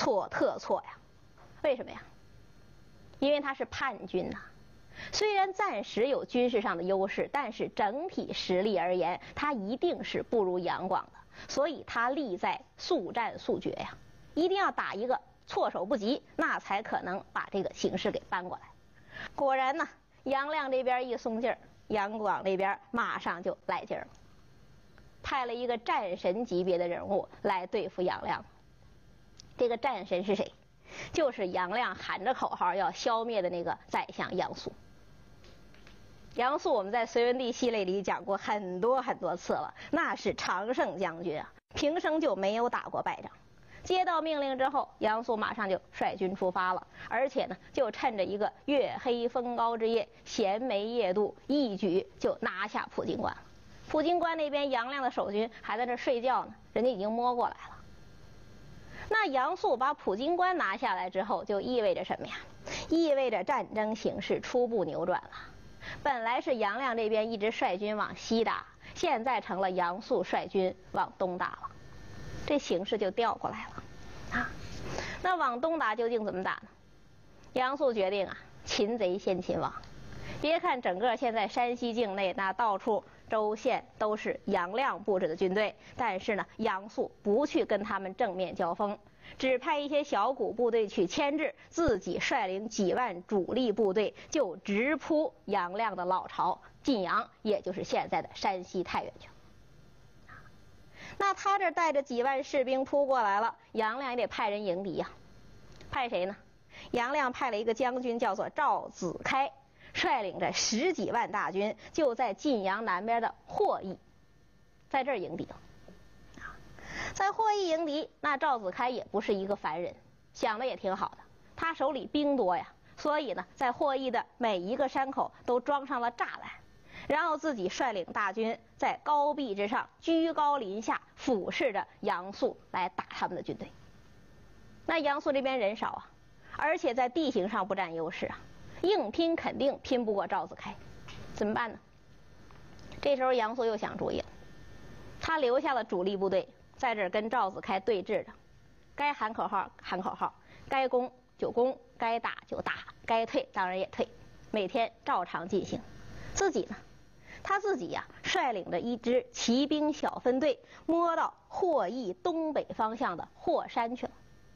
错特错呀。为什么呀？因为他是叛军呐。虽然暂时有军事上的优势，但是整体实力而言，他一定是不如杨广的。所以他力在速战速决呀，一定要打一个措手不及，那才可能把这个形势给扳过来。果然呢，杨亮这边一松劲儿，杨广那边马上就来劲儿了，派了一个战神级别的人物来对付杨亮。这个战神是谁？就是杨亮喊着口号要消灭的那个宰相杨素。杨素我们在隋文帝系列里讲过很多次了，那是常胜将军啊，平生就没有打过败仗。接到命令之后，杨素马上就率军出发了，而且呢，就趁着一个月黑风高之夜，闲眉夜度，一举就拿下普京关了。普京关那边杨亮的守军还在这睡觉呢，人家已经摸过来了。那杨素把普京关拿下来之后，就意味着什么呀？意味着战争形势初步扭转了。本来是杨亮这边一直率军往西打，现在成了杨素率军往东打了，这形势就调过来了啊。那往东打究竟怎么打呢？杨素决定啊，擒贼先擒王。别看整个现在山西境内那到处州县都是杨亮布置的军队，但是呢，杨素不去跟他们正面交锋，只派一些小股部队去牵制，自己率领几万主力部队就直扑杨亮的老巢晋阳，也就是现在的山西太原去了。那他这带着几万士兵扑过来了，杨亮也得派人迎敌呀。派谁呢？杨亮派了一个将军叫做赵子开，率领着10几万大军，就在晋阳南边的霍邑，在这儿迎敌了。在霍邑迎敌，那赵子开也不是一个凡人，想的也挺好的。他手里兵多呀，所以呢，在霍邑的每一个山口都装上了栅栏，然后自己率领大军在高壁之上居高临下，俯视着杨素来打他们的军队。那杨素这边人少啊，而且在地形上不占优势啊，硬拼肯定拼不过赵子开，怎么办呢？这时候杨素又想主意了，他留下了主力部队在这儿跟赵子开对峙着，该喊口号喊口号，该攻就攻，该打就打，该退当然也退，每天照常进行。自己呢，他自己呀，率领着一支骑兵小分队摸到霍邑东北方向的霍山去了，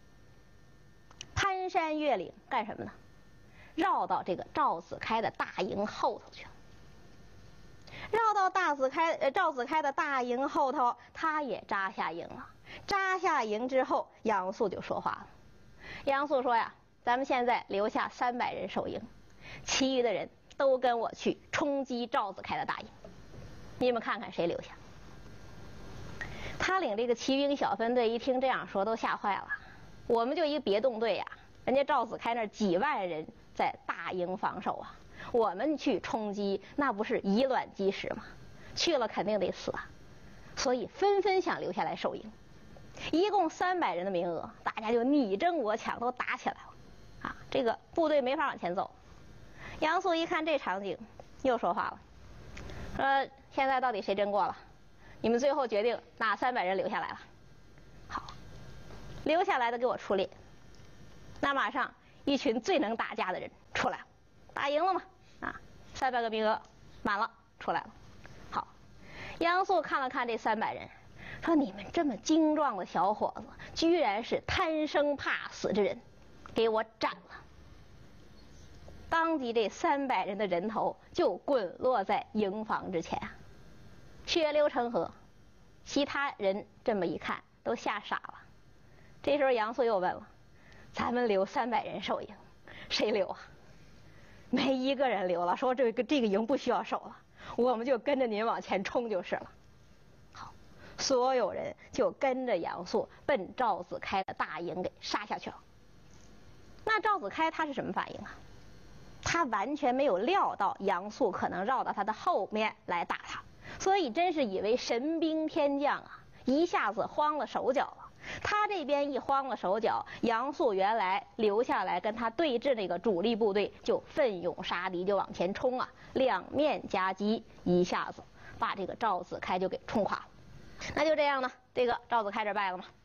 攀山越岭干什么呢？绕到这个赵子开的大营后头去了。绕到赵子开的大营后头，他也扎下营了。扎下营之后，杨素就说话了。杨素说呀，咱们现在留下300人守营，其余的人都跟我去冲击赵子开的大营，你们看看谁留下。他领这个骑兵小分队一听这样说，都吓坏了。我们就一个别动队呀，人家赵子开那几万人在大营防守啊，我们去冲击，那不是以卵击石吗？去了肯定得死啊！所以纷纷想留下来守营。一共300人的名额，大家就你争我抢，都打起来了啊！这个部队没法往前走。杨素一看这场景，又说话了，说现在到底谁争过了？你们最后决定哪300人留下来了？好，留下来的给我出列。那马上一群最能打架的人出来了，打赢了嘛啊，300个名额满了，出来了。好，杨素看了看这300人，说你们这么精壮的小伙子，居然是贪生怕死之人，给我斩了。当即这300人的人头就滚落在营房之前，血流成河。其他人这么一看都吓傻了。这时候杨素又问了，咱们留300人守营，谁留啊？没一个人留了，说这个营不需要守了，我们就跟着您往前冲就是了。好，所有人就跟着杨素奔赵子开的大营给杀下去了。那赵子开他是什么反应啊？他完全没有料到杨素可能绕到他的后面来打他，所以真是以为神兵天降啊，一下子慌了手脚了。他这边一慌了手脚，杨素原来留下来跟他对峙那个主力部队就奋勇杀敌，就往前冲啊，两面夹击，一下子把这个赵子开就给冲垮了。那就这样呢，这个赵子开这败了嘛。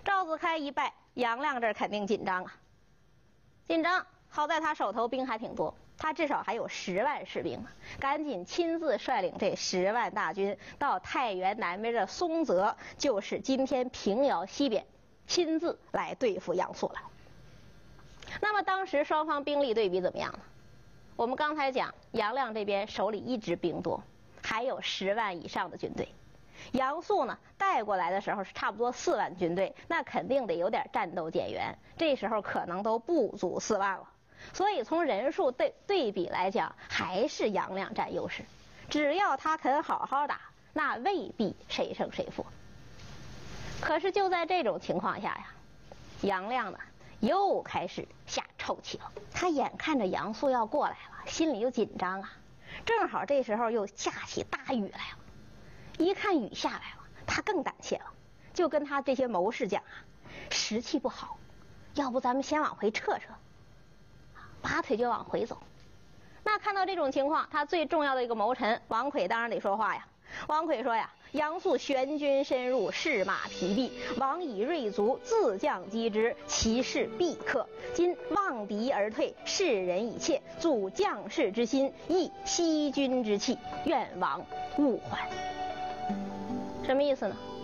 赵子开一败，杨亮这儿肯定紧张啊，紧张。好在他手头兵还挺多，他至少还有10万士兵呢，赶紧亲自率领这10万大军到太原南边的松泽，就是今天平遥西边，亲自来对付杨素了。那么当时双方兵力对比怎么样呢？我们刚才讲，杨亮这边手里一直兵多，还有10万以上的军队。杨素呢带过来的时候是差不多4万军队，那肯定得有点战斗减员，这时候可能都不足4万了。所以从人数对比来讲，还是杨亮占优势。只要他肯好好打，那未必谁胜谁负。可是就在这种情况下呀，杨亮呢又开始下臭气了。他眼看着杨素要过来了，心里又紧张啊。正好这时候又下起大雨来了，一看雨下来了，他更胆怯了，就跟他这些谋士讲啊，时气不好，要不咱们先往回撤撤。拔腿就往回走。那看到这种情况，他最重要的一个谋臣王揆当然得说话呀。王揆说呀，杨素玄军深入，士马疲弊，王以锐卒自将击之，其势必克。今望敌而退，世人以怯，阻将士之心，益西军之气，愿王勿缓。什么意思呢？